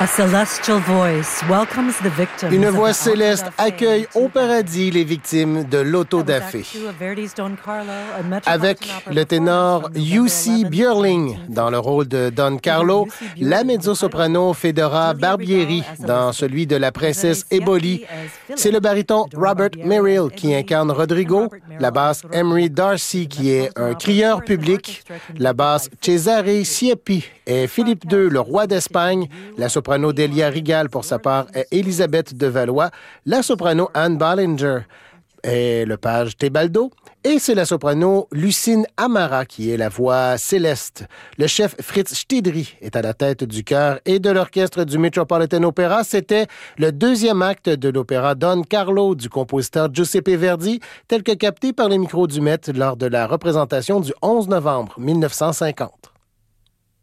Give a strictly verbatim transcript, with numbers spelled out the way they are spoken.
A celestial voice welcomes the victims Une of voix the céleste autodafé accueille au to paradis les victimes de l'autodafé. Avec le ténor Jussi Björling dans le rôle de Don Carlo, la mezzo-soprano Fedora Barbieri dans celui de la princesse Éboli. C'est le baryton Robert Merrill qui incarne Rodrigo, la basse Emery Darcy qui est un crieur public, la basse Cesare Siepi est Philippe deux, le roi d'Espagne, la soprano Delia Rigal pour sa part est Élisabeth de Valois, la soprano Anne Ballinger est le page Tebaldo, et c'est la soprano Lucine Amara qui est la voix céleste. Le chef Fritz Stidri est à la tête du chœur et de l'orchestre du Metropolitan Opera. C'était le deuxième acte de l'opéra Don Carlo du compositeur Giuseppe Verdi, tel que capté par les micros du Met lors de la représentation du onze novembre mille neuf cent cinquante.